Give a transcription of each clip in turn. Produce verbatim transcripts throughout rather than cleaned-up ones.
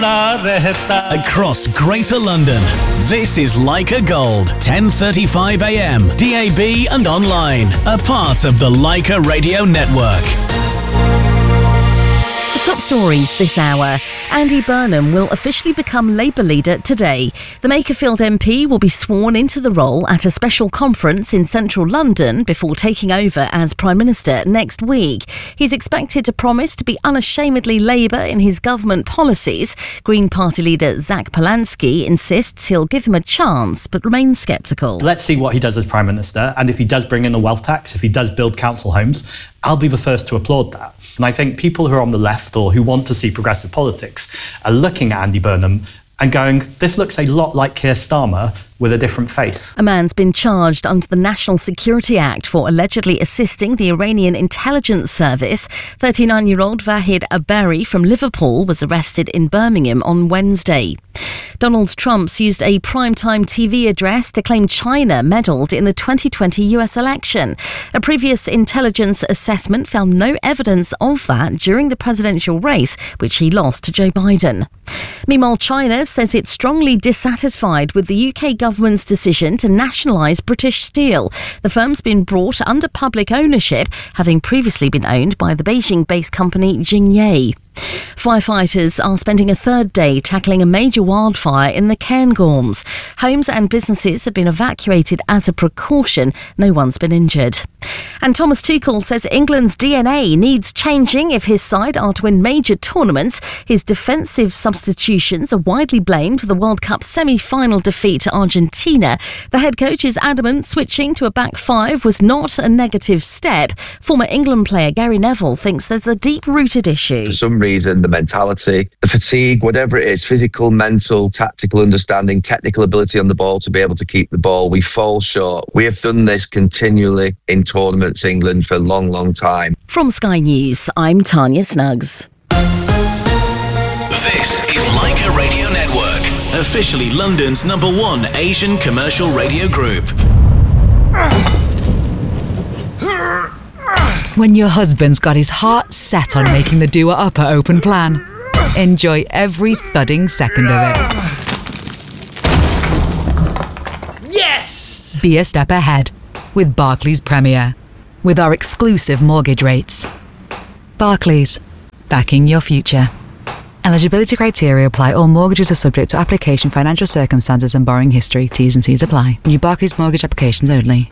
Across Greater London, this is Leica Gold, ten thirty-five a m, D A B and online, a part of the Leica Radio Network. Top stories this hour. Andy Burnham will officially become Labour leader today. The Makerfield M P will be sworn into the role at a special conference in central London before taking over as Prime Minister next week. He's expected to promise to be unashamedly Labour in his government policies. Green Party leader Zach Polanski insists he'll give him a chance, but remains sceptical. Let's see what he does as Prime Minister, and if he does bring in a wealth tax, if he does build council homes, I'll be the first to applaud that. And I think people who are on the left or who want to see progressive politics are looking at Andy Burnham and going, this looks a lot like Keir Starmer with a different face. A man's been charged under the National Security Act for allegedly assisting the Iranian intelligence service. thirty-nine-year-old Vahid Abari from Liverpool was arrested in Birmingham on Wednesday. Donald Trump's used a primetime T V address to claim China meddled in the twenty twenty U S election. A previous intelligence assessment found no evidence of that during the presidential race, which he lost to Joe Biden. Meanwhile, China says it's strongly dissatisfied with the U K government's decision to nationalise British Steel. The firm's been brought under public ownership, having previously been owned by the Beijing-based company Jingye. Firefighters are spending a third day tackling a major wildfire in the Cairngorms. Homes and businesses have been evacuated as a precaution. No one's been injured. And Thomas Tuchel says England's D N A needs changing if his side are to win major tournaments. His defensive substitutions are widely blamed for the World Cup semi-final defeat to Argentina. The head coach is adamant switching to a back five was not a negative step. Former England player Gary Neville thinks there's a deep-rooted issue. For some reason, the mentality, the fatigue, whatever it is, physical, mental, tactical understanding, technical ability on the ball to be able to keep the ball, we fall short. We have done this continually in tournaments, England, for a long, long time. From Sky News, I'm Tanya Snuggs. This is Leica Radio Network, officially London's number one Asian commercial radio group. When your husband's got his heart set on making the doer upper open plan, enjoy every thudding second of it. Yes! Be a step ahead with Barclays Premier, with our exclusive mortgage rates. Barclays, backing your future. Eligibility criteria apply. All mortgages are subject to application, financial circumstances and borrowing history. T's and C's apply. New Barclays mortgage applications only.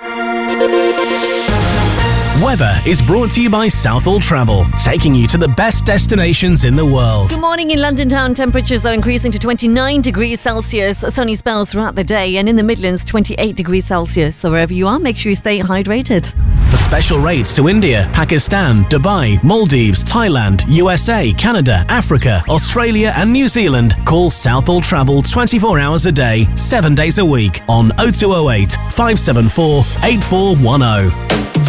Weather is brought to you by Southall Travel, taking you to the best destinations in the world. Good morning. In London town, temperatures are increasing to twenty-nine degrees Celsius, sunny spells throughout the day, and in the Midlands, twenty-eight degrees Celsius. So wherever you are, make sure you stay hydrated. For special rates to India, Pakistan, Dubai, Maldives, Thailand, U S A, Canada, Africa, Australia and New Zealand, call Southall Travel twenty-four hours a day, seven days a week on oh two oh eight, five seven four, eight four one oh.